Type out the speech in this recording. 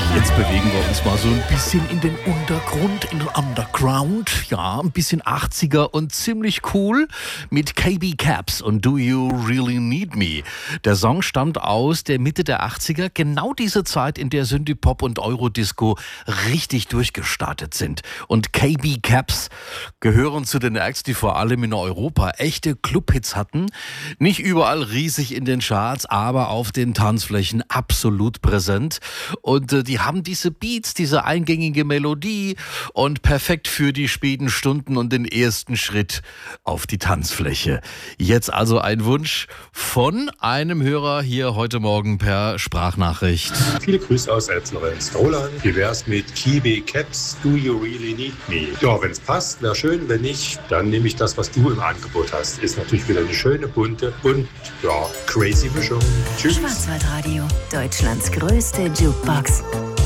Jetzt bewegen wir uns mal so ein bisschen in den Untergrund, in den Underground. Ja, ein bisschen 80er und ziemlich cool mit KB Caps und Do You Really Need Me? Der Song stammt aus der Mitte der 80er, genau diese Zeit, in der Synthie-Pop und Eurodisco richtig durchgestartet sind. Und KB Caps gehören zu den Acts, die vor allem in Europa echte Clubhits hatten. Nicht überall riesig in den Charts, aber auf den Tanzflächen absolut präsent. Und die haben diese Beats, diese eingängige Melodie und perfekt für die späten Stunden und den ersten Schritt auf die Tanzfläche. Jetzt also ein Wunsch von einem Hörer hier heute Morgen per Sprachnachricht. Viele Grüße aus Elbslorenz. Roland, wie wär's mit KB Caps, Do You Really Need Me? Ja, wenn's passt, wäre schön. Wenn nicht, dann nehme ich das, was du im Angebot hast. Ist natürlich wieder eine schöne, bunte und ja, crazy Mischung. Tschüss. Schwarzwaldradio, Deutschlands größte Jukebox.